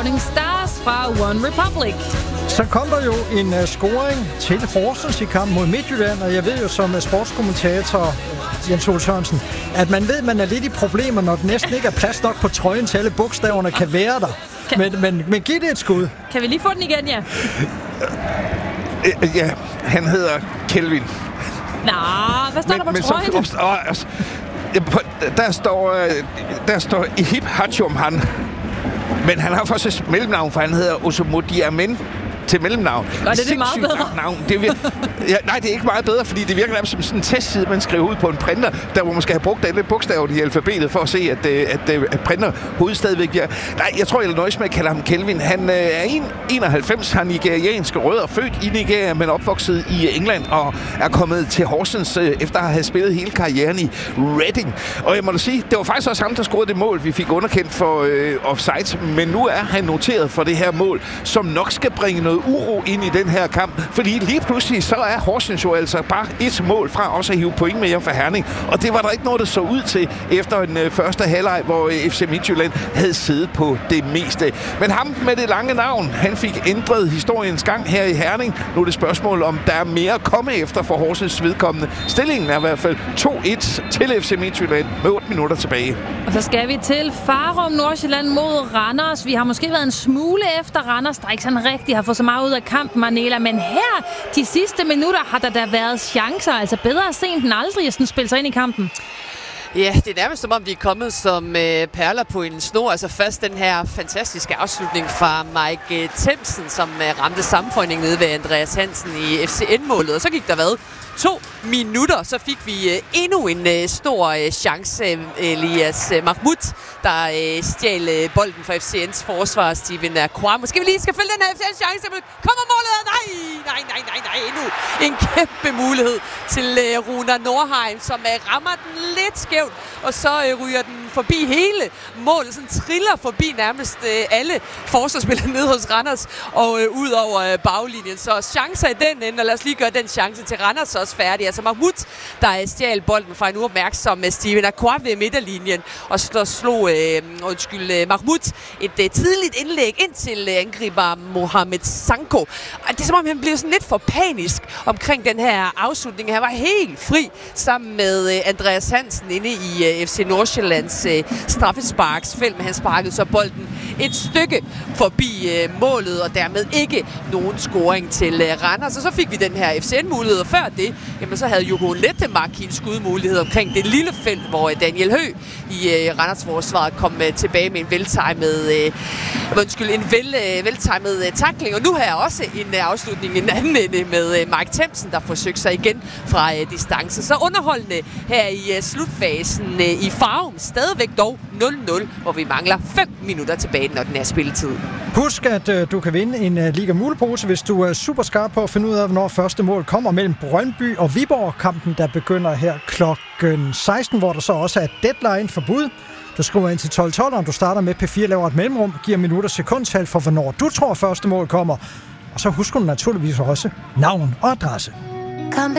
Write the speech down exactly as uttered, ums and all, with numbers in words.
Shouting Stars fra One Republic. Så kom der jo en uh, scoring til Horsens i kamp mod Midtjylland, og jeg ved jo som uh, sportskommentator uh, Jens Ole Sørensen, at man ved, at man er lidt i problemer, når det næsten ikke er plads nok på trøjen til alle bogstaverne kan være der. Kan... Men, men, men giv det et skud. Kan vi lige få den igen, ja? Ja, han hedder Kelvin. Nå, hvad står men, der på men trøjen? Så, åh, altså, der står, der står Ihib Hachum han. Men han har faktisk et mellemnavn, for han hedder Osomodi Amen til mellemnavn. Og det er det meget bedre. Navn. Det vir- ja, nej, det er ikke meget bedre, fordi det virker nærmest som sådan en testside, man skriver ud på en printer, der hvor man skal have brugt alle bogstaver i alfabetet for at se, at, at, at printer hovedet stadigvæk virker. Nej, jeg tror, jeg er nøjes med at kalde ham Kelvin. Han øh, er enoghalvfems, han er nigerianske rødder, født i Nigeria, men opvokset i England og er kommet til Horsens øh, efter at have spillet hele karrieren i Reading. Og jeg må da sige, det var faktisk også ham, der scorede det mål, vi fik underkendt for øh, offside, men nu er han noteret for det her mål, som nok skal bringe noget uro ind i den her kamp, fordi lige pludselig så er Horsens jo altså bare et mål fra også at hive point med hjem fra Herning, og det var der ikke noget, der så ud til efter en øh, første halvleg, hvor øh, F C Midtjylland havde siddet på det meste. Men ham med det lange navn, han fik ændret historiens gang her i Herning. Nu er det spørgsmål, om der er mere at komme efter for Horsens vedkommende. Stillingen er i hvert fald to et til F C Midtjylland med otte minutter tilbage. Og så skal vi til Farum Nordsjælland mod Randers. Vi har måske været en smule efter Randers, der ikke sådan rigtig har fået så meget ud af kampen, Manela, men her de sidste minutter har der da været chancer, altså bedre sent end aldrig at sådan spille sig ind i kampen. Ja, det er nærmest som om, de er kommet som øh, perler på en snor. Altså først den her fantastiske afslutning fra Mike øh, Themsen, som øh, ramte sammenføjning nede ved Andreas Hansen i F C N-målet. Og så gik der hvad? To minutter, så fik vi øh, endnu en øh, stor øh, chance. Øh, Elias øh, Mahmoud, der øh, stjal øh, bolden fra F C N's forsvar, Steven Akwa. Måske vi lige skal følge den her F C N-chance. Kommer målet? Nej, nej, nej, nej, nej. Endnu en kæmpe mulighed til øh, Runar Nordheim, som øh, rammer den lidt skævt, og så øh, ryger den forbi hele målet. Sådan triller forbi nærmest øh, alle forsvarsspillere nede hos Randers og øh, ud over øh, baglinjen. Så chancer i den ende, og lad os lige gøre den chance til Randers også færdig. Altså Mahmoud, der øh, stjal bolden fra en uopmærksom øh, Steven Akwa ved midterlinjen, og så slog øh, undskyld, øh, Mahmoud et øh, tidligt indlæg ind til øh, angriber Mohamed Sanko. Og det er som om, han blev sådan lidt for panisk omkring den her afslutning. Han var helt fri sammen med øh, Andreas Hansen inde i øh, F C Nordsjællands øh, straffesparksfelt, men han sparkede så bolden et stykke forbi øh, målet, og dermed ikke nogen scoring til øh, Randers. Og så fik vi den her F C N-mulighed, og før det, jamen, så havde Joko Lettemark en skudmulighed omkring det lille felt, hvor øh, Daniel Høgh i øh, Randers forsvaret kom øh, tilbage med en veltimet øh, undskyld, en vel, øh, veltimet øh, tackling. Og nu har jeg også en øh, afslutning i en anden ende med øh, Mike Themsen, der forsøgte sig igen fra øh, distance. Så underholdende her i øh, slutfasen øh, i Farum. Stadigvæk dog nul nul, hvor vi mangler fem minutter tilbage, når den er spilletid. Husk, at øh, du kan vinde en øh, Liga Mulepose, hvis du er super skarp på at finde ud af, hvornår første mål kommer mellem Brøndby og Viborg. Kampen, der begynder her klokken seksten, hvor der så også er deadline for bud. Du skriver ind til tolv tolv, og du starter med P fire, laver et mellemrum, giver minutter sekundtal for, hvornår du tror første mål kommer. Og så husk du naturligvis også navn og adresse.